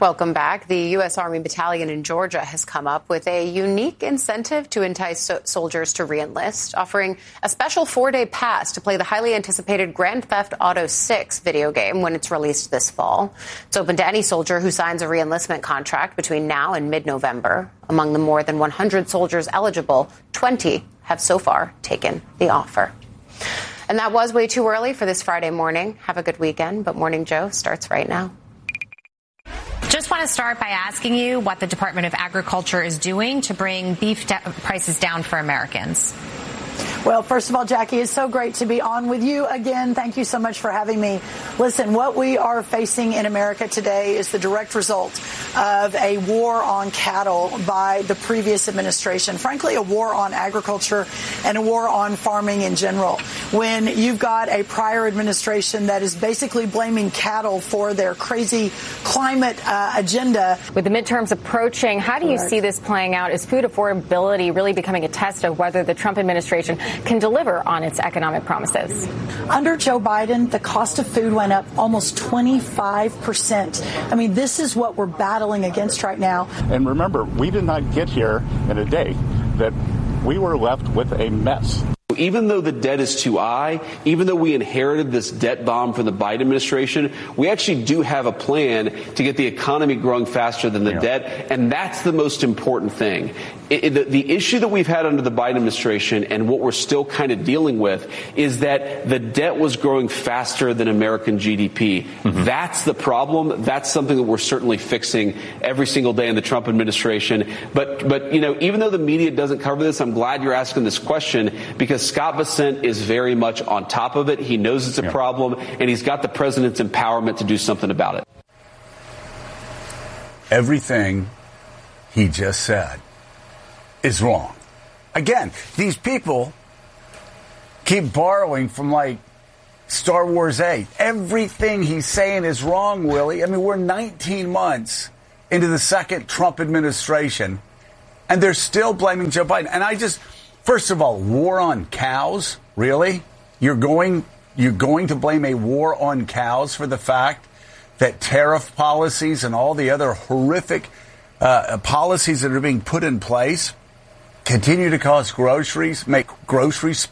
Welcome back. The U.S. Army Battalion in Georgia has come up with a unique incentive to entice soldiers to reenlist, offering a special 4-day pass to play the highly anticipated Grand Theft Auto 6 video game when it's released this fall. It's open to any soldier who signs a reenlistment contract between now and mid-November. Among the more than 100 soldiers eligible, 20 have so far taken the offer. And that was way too early for this Friday morning. Have a good weekend, but Morning Joe starts right now. Just want to start by asking you what the Department of Agriculture is doing to bring beef prices down for Americans. Well, first of all, Jackie, it's so great to be on with you again. Thank you so much for having me. Listen, what we are facing in America today is the direct result of a war on cattle by the previous administration. Frankly, a war on agriculture and a war on farming in general. When you've got a prior administration that is basically blaming cattle for their crazy climate agenda. With the midterms approaching, how do you see this playing out? Is food affordability really becoming a test of whether the Trump administration can deliver on its economic promises? Under Joe Biden, the cost of food went up almost 25%. I mean, this is what we're battling against right now. And remember, we did not get here in a day, that we were left with a mess. Even though the debt is too high, even though we inherited this debt bomb from the Biden administration, we actually do have a plan to get the economy growing faster than the debt. And that's the most important thing. The issue that we've had under the Biden administration and what we're still kind of dealing with is that the debt was growing faster than American GDP. Mm-hmm. That's the problem. That's something that we're certainly fixing every single day in the Trump administration. But you know, even though the media doesn't cover this, I'm glad you're asking this question, because Scott Bessent is very much on top of it. He knows it's a problem, and he's got the president's empowerment to do something about it. Everything he just said is wrong. Again, these people keep borrowing from like Star Wars 8. Everything he's saying is wrong, Willie. I mean, we're 19 months into the second Trump administration, and they're still blaming Joe Biden. And first of all, war on cows? Really? You're going to blame a war on cows for the fact that tariff policies and all the other horrific policies that are being put in place continue to make groceries